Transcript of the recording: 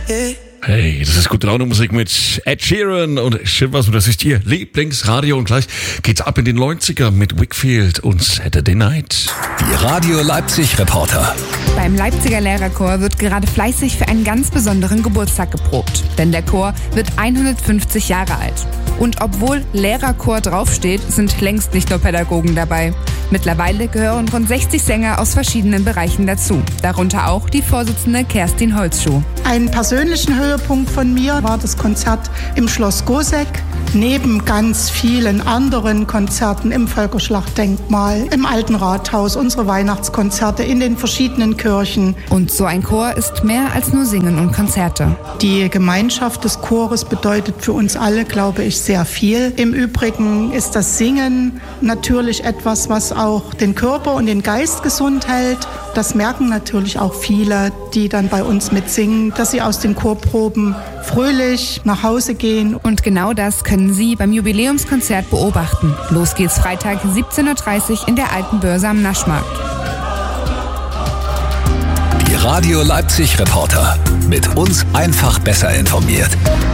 Hey, das ist gute Laune Musik mit Ed Sheeran und Shivers. Das ist Ihr Lieblingsradio. Und gleich geht's ab in den 90er mit Wakefield und Saturday Night. Die Radio Leipzig Reporter. Beim Leipziger Lehrerchor wird gerade fleißig für einen ganz besonderen Geburtstag geprobt. Denn der Chor wird 150 Jahre alt. Und obwohl Lehrerchor draufsteht, sind längst nicht nur Pädagogen dabei. Mittlerweile gehören rund 60 Sänger aus verschiedenen Bereichen dazu. Darunter auch die Vorsitzende Kerstin Holzschuh. Einen persönlichen Höhepunkt von mir war das Konzert im Schloss Goseck. Neben ganz vielen anderen Konzerten im Völkerschlachtdenkmal, im Alten Rathaus, unsere Weihnachtskonzerte in den verschiedenen Kirchen. Und so ein Chor ist mehr als nur Singen und Konzerte. Die Gemeinschaft des Chores bedeutet für uns alle, glaube ich, sehr viel. Im Übrigen ist das Singen natürlich etwas, was auch den Körper und den Geist gesund hält. Das merken natürlich auch viele, die dann bei uns mitsingen, dass sie aus den Chorproben fröhlich nach Hause gehen. Und genau das können Sie beim Jubiläumskonzert beobachten. Los geht's Freitag 17.30 Uhr in der Alten Börse am Naschmarkt. Die Radio Leipzig Reporter. Mit uns einfach besser informiert.